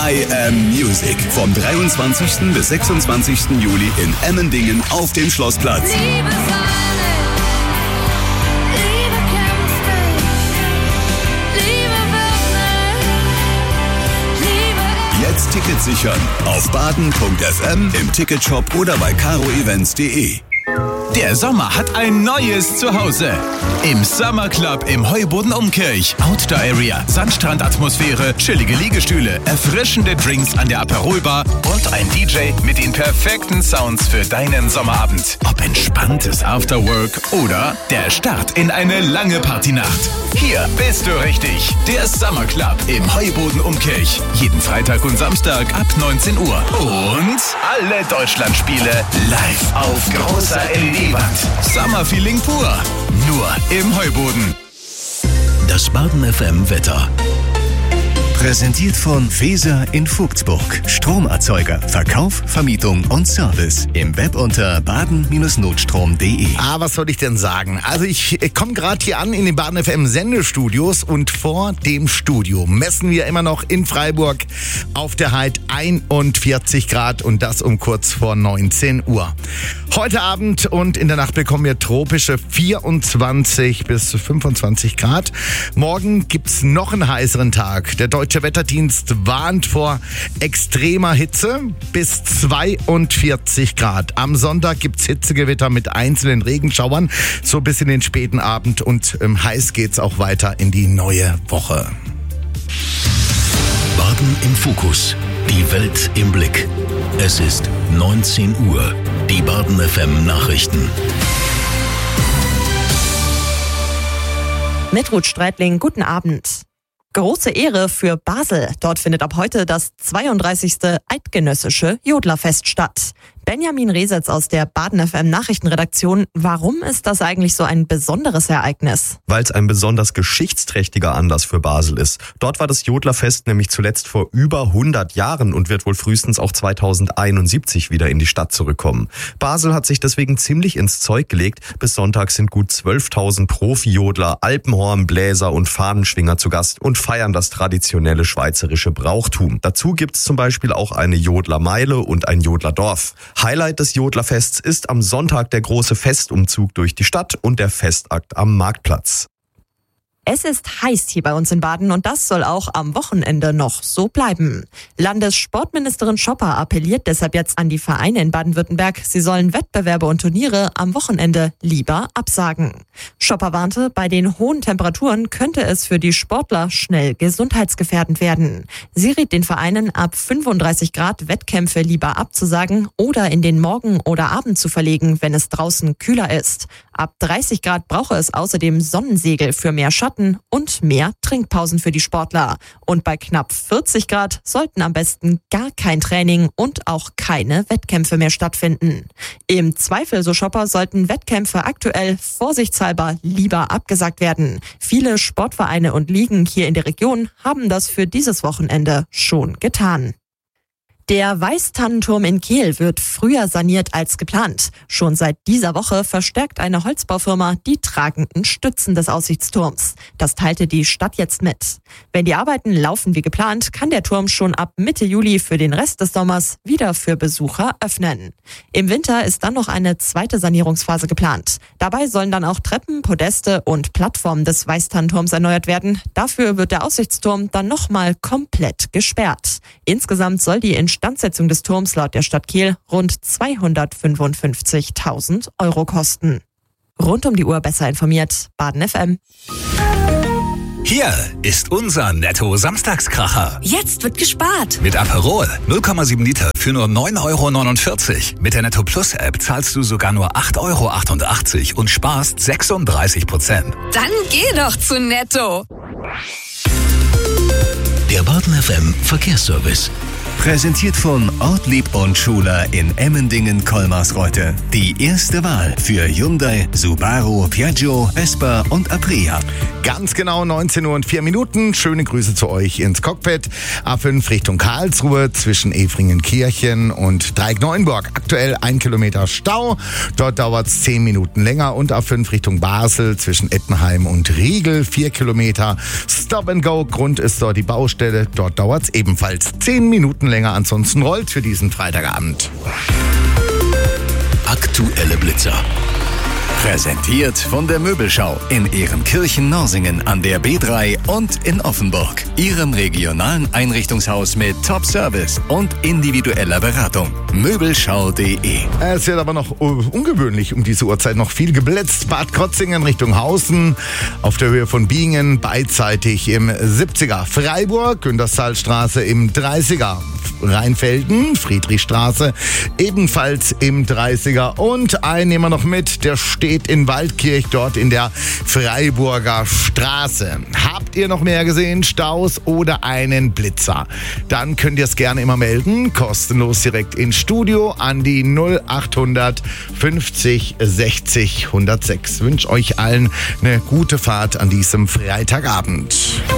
I Am Music. Vom 23. bis 26. Juli in Emmendingen auf dem Schlossplatz. Jetzt Tickets sichern auf baden.fm, im Ticketshop oder bei caroevents.de. Der Sommer hat ein neues Zuhause. Im Summer Club im Heuboden Umkirch. Outdoor Area, Sandstrandatmosphäre, chillige Liegestühle, erfrischende Drinks an der Aperolbar und ein DJ mit den perfekten Sounds für deinen Sommerabend. Ob entspanntes Afterwork oder der Start in eine lange Partynacht. Hier bist du richtig. Der Summer Club im Heuboden Umkirch. Jeden Freitag und Samstag ab 19 Uhr. Und alle Deutschlandspiele live auf großer LED-Wand. Summer Feeling pur. Nur im Heuboden. Das Baden FM Wetter. Präsentiert von Weser in Vogtsburg. Stromerzeuger, Verkauf, Vermietung und Service. Im Web unter baden-notstrom.de. Was soll ich denn sagen? Also ich komme gerade hier an in den Baden FM Sendestudios und vor dem Studio messen wir immer noch in Freiburg auf der Heid 41 Grad und das um kurz vor 19 Uhr. Heute Abend und in der Nacht bekommen wir tropische 24 bis 25 Grad. Morgen gibt's noch einen heißeren Tag. Der Deutsche Wetterdienst warnt vor extremer Hitze bis 42 Grad. Am Sonntag gibt's Hitzegewitter mit einzelnen Regenschauern, so bis in den späten Abend und heiß geht's auch weiter in die neue Woche. Baden im Fokus. Die Welt im Blick. Es ist 19 Uhr. Die Baden FM Nachrichten. Mit Ruth Streitling, guten Abend. Große Ehre für Basel. Dort findet ab heute das 32. Eidgenössische Jodlerfest statt. Benjamin Resetz aus der Baden FM Nachrichtenredaktion. Warum ist das eigentlich so ein besonderes Ereignis? Weil es ein besonders geschichtsträchtiger Anlass für Basel ist. Dort war das Jodlerfest nämlich zuletzt vor über 100 Jahren und wird wohl frühestens auch 2071 wieder in die Stadt zurückkommen. Basel hat sich deswegen ziemlich ins Zeug gelegt. Bis Sonntag sind gut 12.000 Profi-Jodler, Alpenhornbläser und Fahnenschwinger zu Gast und feiern das traditionelle schweizerische Brauchtum. Dazu gibt's zum Beispiel auch eine Jodlermeile und ein Jodlerdorf. Highlight des Jodlerfests ist am Sonntag der große Festumzug durch die Stadt und der Festakt am Marktplatz. Es ist heiß hier bei uns in Baden und das soll auch am Wochenende noch so bleiben. Landessportministerin Schopper appelliert deshalb jetzt an die Vereine in Baden-Württemberg, sie sollen Wettbewerbe und Turniere am Wochenende lieber absagen. Schopper warnte, bei den hohen Temperaturen könnte es für die Sportler schnell gesundheitsgefährdend werden. Sie rät den Vereinen, ab 35 Grad Wettkämpfe lieber abzusagen oder in den Morgen oder Abend zu verlegen, wenn es draußen kühler ist. Ab 30 Grad brauche es außerdem Sonnensegel für mehr Schatten und mehr Trinkpausen für die Sportler. Und bei knapp 40 Grad sollten am besten gar kein Training und auch keine Wettkämpfe mehr stattfinden. Im Zweifel, so Schopper, sollten Wettkämpfe aktuell vorsichtshalber lieber abgesagt werden. Viele Sportvereine und Ligen hier in der Region haben das für dieses Wochenende schon getan. Der Weißtannenturm in Kehl wird früher saniert als geplant. Schon seit dieser Woche verstärkt eine Holzbaufirma die tragenden Stützen des Aussichtsturms. Das teilte die Stadt jetzt mit. Wenn die Arbeiten laufen wie geplant, kann der Turm schon ab Mitte Juli für den Rest des Sommers wieder für Besucher öffnen. Im Winter ist dann noch eine zweite Sanierungsphase geplant. Dabei sollen dann auch Treppen, Podeste und Plattformen des Weißtannenturms erneuert werden. Dafür wird der Aussichtsturm dann nochmal komplett gesperrt. Insgesamt soll die Instandsetzung des Turms laut der Stadt Kehl rund 255.000 € kosten. Rund um die Uhr besser informiert, Baden FM. Hier ist unser Netto-Samstagskracher. Jetzt wird gespart. Mit Aperol 0,7 Liter für nur 9,49 €. Mit der Netto Plus App zahlst du sogar nur 8,88 € und sparst 36%. Dann geh doch zu Netto. Der Baden FM Verkehrsservice. Präsentiert von Ortlieb und Schuler in Emmendingen-Kolmarsreuth. Die erste Wahl für Hyundai, Subaru, Piaggio, Vespa und Aprea. Ganz genau 19 Uhr und 4 Minuten. Schöne Grüße zu euch ins Cockpit. A5 Richtung Karlsruhe zwischen Efringenkirchen und Dreieck-Neuenburg. Aktuell 1 Kilometer Stau. Dort dauert es 10 Minuten länger. Und A5 Richtung Basel zwischen Ettenheim und Riegel 4 Kilometer. Stop and Go. Grund ist dort die Baustelle Tankstelle. Dort dauert es ebenfalls 10 Minuten länger. Ansonsten rollt für diesen Freitagabend. Aktuelle Blitzer. Präsentiert von der Möbelschau in Ehrenkirchen-Norsingen an der B3 und in Offenburg. Ihrem regionalen Einrichtungshaus mit Top-Service und individueller Beratung. Möbelschau.de. Es wird aber noch ungewöhnlich um diese Uhrzeit noch viel geblitzt. Bad Krotzingen Richtung Hausen auf der Höhe von Bingen, beidseitig im 70er. Freiburg, Günterstalstraße im 30er. Rheinfelden, Friedrichstraße, ebenfalls im 30er. Und einen nehmen wir noch mit, der steht in Waldkirch, dort in der Freiburger Straße. Habt ihr noch mehr gesehen, Staus oder einen Blitzer? Dann könnt ihr es gerne immer melden, kostenlos direkt ins Studio an die 0800 50 60 106. Wünsche euch allen eine gute Fahrt an diesem Freitagabend.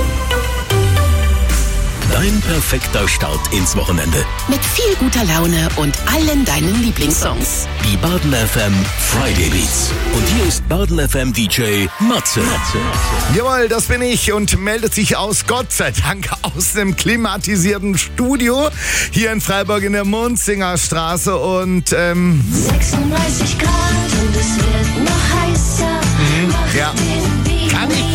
Dein perfekter Start ins Wochenende. Mit viel guter Laune und allen deinen Lieblingssongs. Die Baden FM Friday Beats. Und hier ist Baden FM DJ Matze. Jawohl, das bin ich und meldet sich aus, Gott sei Dank, aus dem klimatisierten Studio hier in Freiburg in der Munzinger Straße und 36 Grad und es wird noch heißer. ja, kann ich.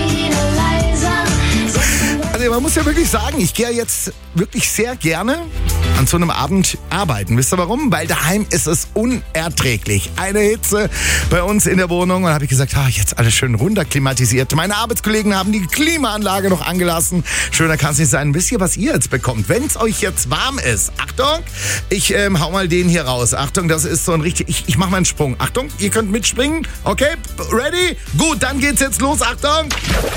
Also man muss ja wirklich sagen, ich gehe jetzt wirklich sehr gerne an so einem Abend arbeiten. Wisst ihr warum? Weil daheim ist es unerträglich. Eine Hitze bei uns in der Wohnung. Und da habe ich gesagt, jetzt alles schön runterklimatisiert. Meine Arbeitskollegen haben die Klimaanlage noch angelassen. Schöner kann es nicht sein. Wisst ihr, was ihr jetzt bekommt? Wenn es euch jetzt warm ist. Achtung, ich hau mal den hier raus. Achtung, das ist so ein richtig... Ich mache mal einen Sprung. Achtung, ihr könnt mitspringen. Okay, ready? Gut, dann geht's jetzt los. Achtung.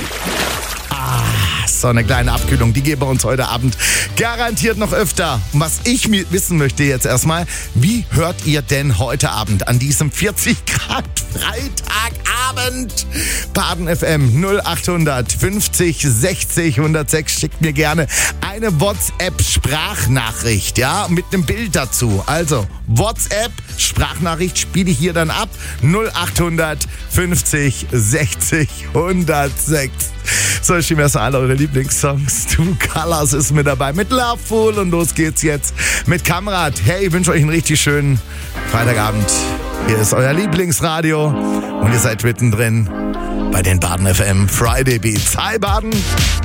So eine kleine Abkühlung, die geben wir uns heute Abend garantiert noch öfter. Und was ich wissen möchte jetzt erstmal, wie hört ihr denn heute Abend an diesem 40 Grad Freitagabend? Baden FM 0800 50 60 106. Schickt mir gerne eine WhatsApp-Sprachnachricht, ja, mit einem Bild dazu. Also WhatsApp-Sprachnachricht spiele ich hier dann ab. 0800 50 60 106. So, schieben wir erst alle eure Lieblingssongs. Two Colors ist mit dabei mit Loveful und los geht's jetzt mit Kamrat. Hey, ich wünsche euch einen richtig schönen Freitagabend. Hier ist euer Lieblingsradio und ihr seid mittendrin bei den Baden FM Friday Beats. Hi Baden!